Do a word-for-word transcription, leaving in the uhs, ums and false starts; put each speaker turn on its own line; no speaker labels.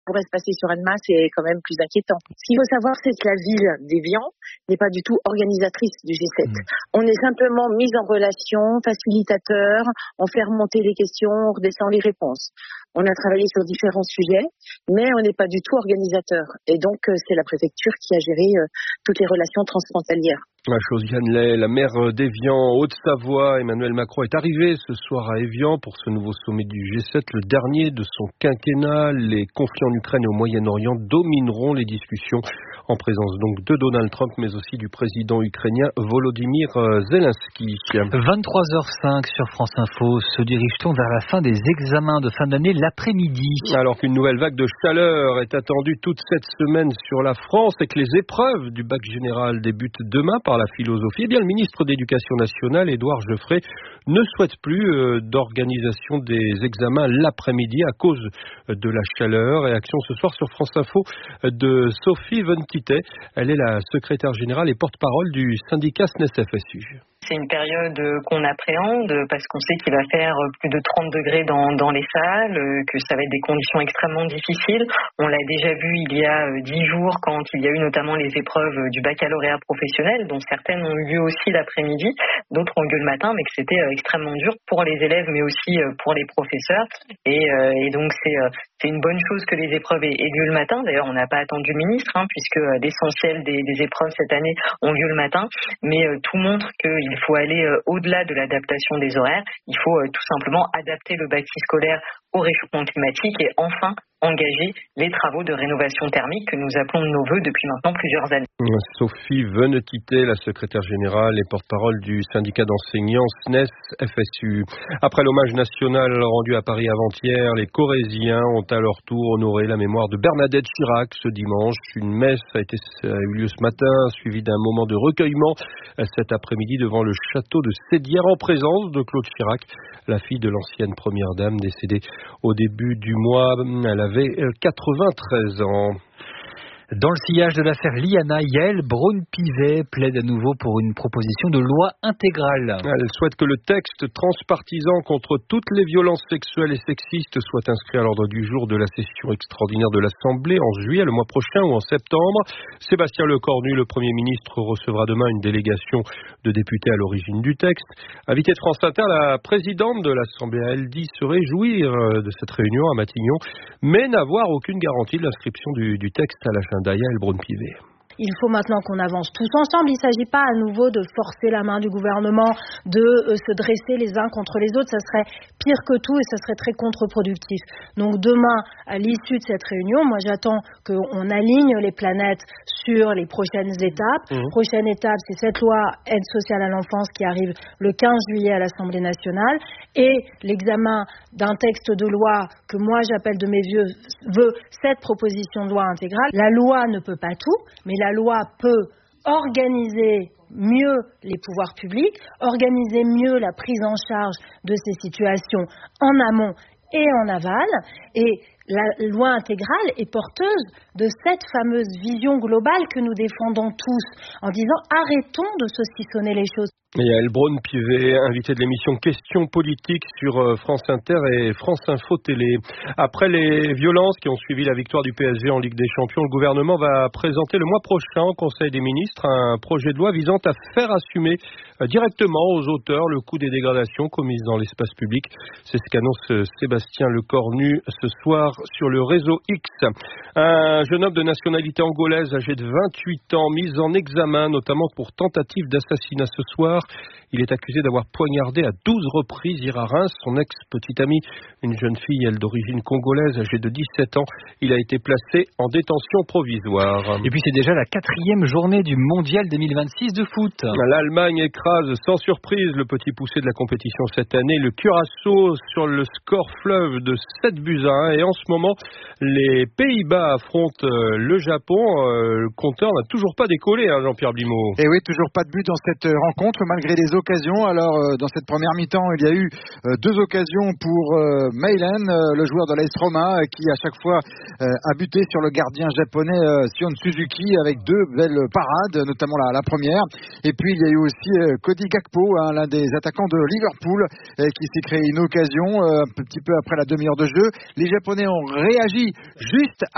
pourrait se passer sur Annemasse est quand même plus inquiétant. Ce qu'il faut savoir, c'est que la ville d'Évian n'est pas du tout organisatrice du G sept. Mmh. On est simplement mis en relation, facilitateur, on fait remonter les questions, on redescend les réponses. On a travaillé sur différents sujets, mais on n'est pas du tout organisateur. Et donc, c'est la préfecture qui a géré euh, toutes les relations transfrontalières.
Josiane Lay, la maire d'Évian, Haute-Savoie, Emmanuel Macron est arrivé ce soir à Évian pour ce nouveau sommet du G sept, le dernier de son quinquennat. Les conflits en Ukraine et au Moyen-Orient domineront les discussions, en présence donc de Donald Trump, mais aussi du président ukrainien Volodymyr Zelensky.
vingt-trois heures cinq sur France Info, se dirige-t-on vers la fin des examens de fin d'année l'après-midi?
Alors qu'une nouvelle vague de chaleur est attendue toute cette semaine sur la France et que les épreuves du bac général débutent demain par la philosophie, eh bien le ministre de l'Éducation nationale, Édouard Geoffrey, ne souhaite plus euh, d'organisation des examens l'après-midi à cause de la chaleur. Réaction ce soir sur France Info de Sophie Venquité. Elle est la secrétaire générale et porte-parole du syndicat S N E S F S U.
C'est une période qu'on appréhende parce qu'on sait qu'il va faire plus de trente degrés dans, dans les salles, que ça va être des conditions extrêmement difficiles. On l'a déjà vu il y a dix jours quand il y a eu notamment les épreuves du baccalauréat professionnel, dont certaines ont eu lieu aussi l'après-midi, d'autres ont eu lieu le matin, mais que c'était extrêmement dur pour les élèves mais aussi pour les professeurs. Et, et donc c'est, c'est une bonne chose que les épreuves aient, aient lieu le matin. D'ailleurs, on n'a pas attendu le ministre, hein, puisque l'essentiel des, des épreuves cette année ont lieu le matin. Mais tout montre qu'il Il faut aller euh, au-delà de l'adaptation des horaires. Il faut euh, tout simplement adapter le bâti scolaire au réchauffement climatique et enfin engager les travaux de rénovation thermique que nous appelons de nos vœux depuis maintenant plusieurs années.
Sophie Venquité, la secrétaire générale et porte-parole du syndicat d'enseignants S N E S F S U. Après l'hommage national rendu à Paris avant-hier, les Corréziens ont à leur tour honoré la mémoire de Bernadette Chirac ce dimanche. Une messe a, été, a eu lieu ce matin, suivie d'un moment de recueillement cet après-midi devant le château de Sédières en présence de Claude Chirac, la fille de l'ancienne première dame décédée au début du mois. Elle avait quatre-vingt-treize ans.
Dans le sillage de l'affaire Liana, Yael Braun-Pivet plaide à nouveau pour une proposition de loi intégrale.
Elle souhaite que le texte transpartisan contre toutes les violences sexuelles et sexistes soit inscrit à l'ordre du jour de la session extraordinaire de l'Assemblée en juillet, le mois prochain ou en septembre. Sébastien Lecornu, le Premier ministre, recevra demain une délégation de députés à l'origine du texte. Invitée de France Inter, la présidente de l'Assemblée a, elle dit, se réjouir de cette réunion à Matignon, mais n'avoir aucune garantie de l'inscription du, du texte à l'agenda. Yael Braun-Pivet.
Il faut maintenant qu'on avance tous ensemble. Il ne s'agit pas à nouveau de forcer la main du gouvernement, de euh, se dresser les uns contre les autres. Ça serait pire que tout et ça serait très contre-productif. Donc demain, à l'issue de cette réunion, moi j'attends qu'on aligne les planètes sur les prochaines étapes. Mmh. Prochaine étape, c'est cette loi aide sociale à l'enfance qui arrive le quinze juillet à l'Assemblée nationale et l'examen d'un texte de loi que moi j'appelle de mes vœux cette proposition de loi intégrale. La loi ne peut pas tout, mais la loi peut organiser mieux les pouvoirs publics, organiser mieux la prise en charge de ces situations en amont et en aval. Et la loi intégrale est porteuse de cette fameuse vision globale que nous défendons tous, en disant arrêtons de saucissonner les choses.
Et Yael Braun-Pivet, invitée de l'émission Questions politiques sur France Inter et France Info Télé. Après les violences qui ont suivi la victoire du P S G en Ligue des Champions, le gouvernement va présenter le mois prochain au Conseil des ministres un projet de loi visant à faire assumer directement aux auteurs le coût des dégradations commises dans l'espace public. C'est ce qu'annonce Sébastien Lecornu ce soir sur le réseau X. Un jeune homme de nationalité angolaise âgé de vingt-huit ans, mis en examen notamment pour tentative d'assassinat ce soir. Il est accusé d'avoir poignardé à douze reprises hier à Reims son ex-petite amie, une jeune fille, elle d'origine congolaise, âgée de dix-sept ans. Il a été placé en détention provisoire.
Et puis c'est déjà la quatrième journée du Mondial deux mille vingt-six de foot.
L'Allemagne écrase sans surprise le petit poussé de la compétition cette année, le Curaçao, sur le score fleuve de sept buts à un. Et en ce moment, les Pays-Bas affrontent le Japon. Le compteur n'a toujours pas décollé, hein, Jean-Pierre Blimaud.
Et oui, toujours pas de but dans cette rencontre, malgré les occasions. Alors, euh, dans cette première mi-temps, il y a eu euh, deux occasions pour euh, Meilen, euh, le joueur de l'A S Roma, euh, qui à chaque fois euh, a buté sur le gardien japonais euh, Sion Suzuki avec deux belles parades, notamment la, la première. Et puis, il y a eu aussi euh, Cody Gakpo, hein, l'un des attaquants de Liverpool, euh, qui s'est créé une occasion euh, un petit peu après la demi-heure de jeu. Les Japonais ont réagi juste